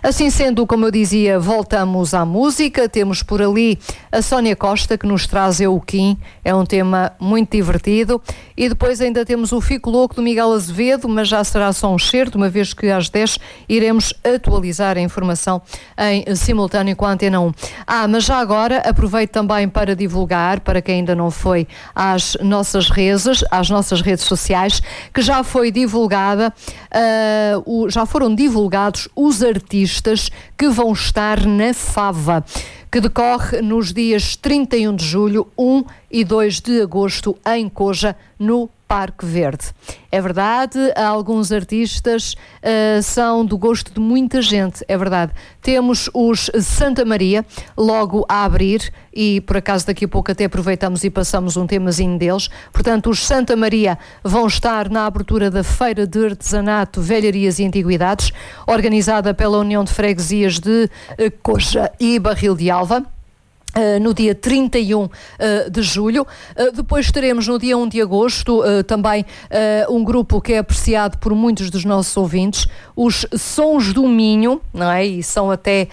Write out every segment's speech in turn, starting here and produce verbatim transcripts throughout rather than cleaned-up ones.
Assim sendo, como eu dizia, voltamos à música. Temos por ali a Sónia Costa, que nos traz Eu o Kim, é um tema muito divertido. E depois ainda temos o Fico Louco do Miguel Azevedo, mas já será só um certo, uma vez que às dez iremos atualizar a informação em simultâneo com a Antena um. Ah, mas já agora aproveito também para divulgar, para quem ainda não foi às nossas redes, às nossas redes sociais, que já foi divulgada, uh, o, já foram divulgados os artistas que vão estar na Fava, que decorre nos dias trinta e um de julho, um e dois de agosto, em Coja, no Parque Verde. É verdade, alguns artistas uh, são do gosto de muita gente, é verdade. Temos os Santa Maria, logo a abrir, e por acaso daqui a pouco até aproveitamos e passamos um temazinho deles. Portanto, os Santa Maria vão estar na abertura da Feira de Artesanato, Velharias e Antiguidades, organizada pela União de Freguesias de uh, Coja e Barril de Alva. Uh, no dia trinta e um uh, de julho. Uh, depois teremos no dia um de agosto uh, também uh, um grupo que é apreciado por muitos dos nossos ouvintes, os Sons do Minho, não é? E são até,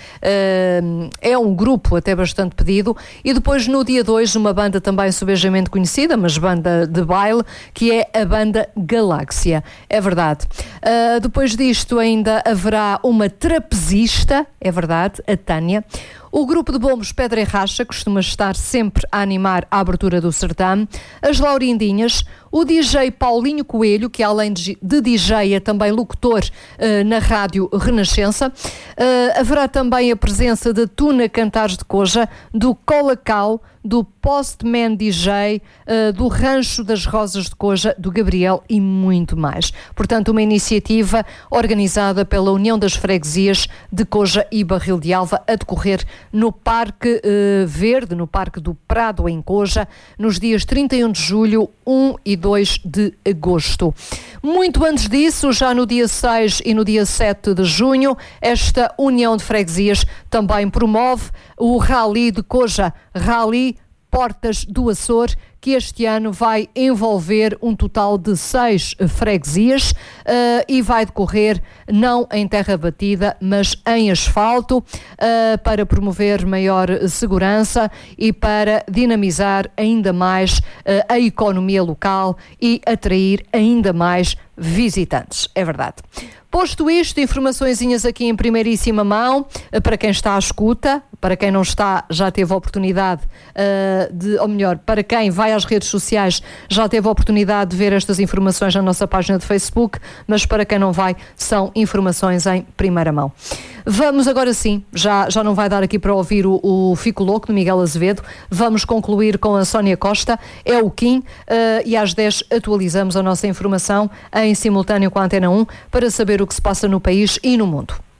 uh, é um grupo até bastante pedido. E depois no dia dois uma banda também subejamente conhecida, mas banda de baile, que é a banda Galáxia. É verdade. Uh, depois disto ainda haverá uma trapezista, é verdade, a Tânia. O grupo de bombos Pedra e Racha costuma estar sempre a animar a abertura do certame. As Laurindinhas, o D J Paulinho Coelho, que além de D J é também locutor uh, na Rádio Renascença. Uh, haverá também a presença de Tuna Cantares de Coja, do Colacau, do Postman D J, uh, do Rancho das Rosas de Coja, do Gabriel e muito mais. Portanto, uma iniciativa organizada pela União das Freguesias de Coja e Barril de Alva, a decorrer no Parque uh, Verde, no Parque do Prado, em Coja, nos dias trinta e um de julho, um e dois de agosto. Muito antes disso, já no dia seis e no dia sete de junho, esta União de Freguesias também promove o Rally de Coja, Rally Portas do Açor, que este ano vai envolver um total de seis freguesias uh, e vai decorrer não em terra batida, mas em asfalto, uh, para promover maior segurança e para dinamizar ainda mais uh, a economia local e atrair ainda mais visitantes. É verdade. Posto isto, informaçõezinhas aqui em primeiríssima mão, para quem está à escuta, para quem não está, já teve a oportunidade uh, de, ou melhor, para quem vai às redes sociais, já teve a oportunidade de ver estas informações na nossa página de Facebook, mas para quem não vai, são informações em primeira mão. Vamos agora sim, já, já não vai dar aqui para ouvir o, o Fico Louco do Miguel Azevedo, vamos concluir com a Sónia Costa, é o Kim, uh, e às dez atualizamos a nossa informação em simultâneo com a Antena um para saber o que se passa no país e no mundo.